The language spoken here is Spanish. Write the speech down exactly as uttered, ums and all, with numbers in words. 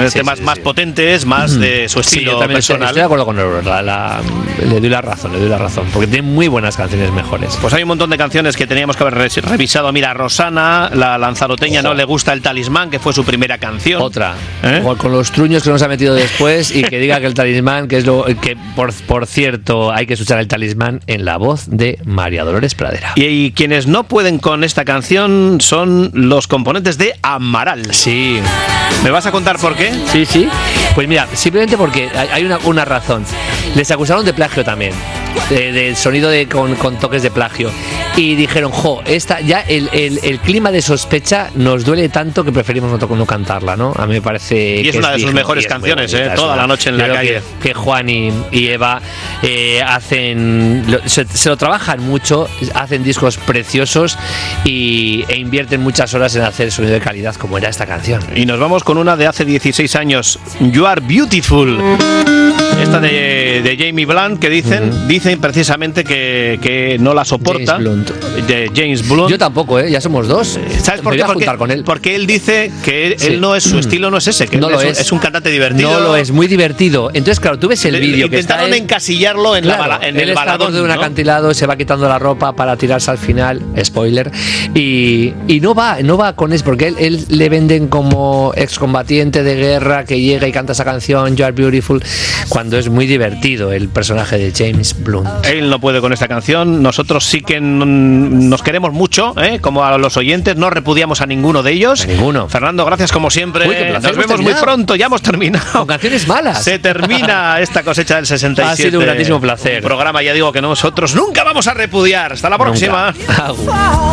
Sí, temas sí, más sí. potentes, más de su Sí, estilo yo también estoy, personal. estoy de acuerdo con Aurora. La, la, le doy la razón, le doy la razón. Porque tiene muy buenas canciones mejores. Pues hay un montón de canciones que teníamos que haber re- revisado. Mira, Rosana, la lanzaroteña, Ojo. no le gusta El Talismán, que fue su primera canción. Otra, ¿Eh? con, con los truños que nos ha metido después y que diga que El Talismán, que es lo que, por, por cierto, hay que escuchar El Talismán en la voz de María Dolores Pradera. Y, y quienes no pueden con esta canción son los componentes de Amaral. Sí, ¿Me vas a contar por qué? sí, sí. Pues mira, simplemente porque hay hay una, una razón. Les acusaron de plagio también, de- del sonido de, con, con toques de plagio. Y dijeron, jo, esta, ya el, el, el clima de sospecha nos duele tanto que preferimos no, to- no cantarla, ¿no? A mí me parece Y es que una de sus digno mejores y es muy canciones, bonita, ¿eh? es Toda una- la noche en yo la creo calle. Que, que Juan y, y Eva eh, hacen, lo- se, se lo trabajan mucho, hacen discos preciosos y, e invierten muchas horas en hacer sonido de calidad como era esta canción. Y nos vamos con una de hace dieciséis años, You Are Beautiful. Esta de, de Jamie Blunt, que dicen, Ujú. dicen precisamente que, que no la soporta. James Blunt. De James Blunt. Yo tampoco, ¿eh? Ya somos dos. ¿Sabes por Me qué? voy a Porque, juntar con él. porque él dice que él, Sí. él no es, su estilo no es ese, que No él lo es, un- es. es un cantante divertido. No lo es, muy divertido. Entonces, claro, tú ves el Le- vídeo que está Intentaron él, encasillarlo en, claro, la bala- en él el está al baladón, borde de un ¿no? acantilado, se va quitando la ropa para tirarse al final, spoiler, y, y no va, no va con eso, porque él, él le venden como excombatiente de guerra que llega y canta esa canción, You Are Beautiful, cuando es muy divertido el personaje de James Blunt. Él no puede con esta canción. Nosotros sí que n- nos queremos mucho, ¿eh? Como a los oyentes, no repudiamos a ninguno de ellos. A ninguno. Fernando, gracias como siempre. Uy, qué placer, Nos hemos vemos muy terminado. pronto, ya hemos terminado. Con canciones malas. Se termina esta cosecha del sesenta y siete. Ha sido un grandísimo placer. Un programa, ya digo, que nosotros nunca vamos a repudiar. Hasta la próxima. Nunca. Agur.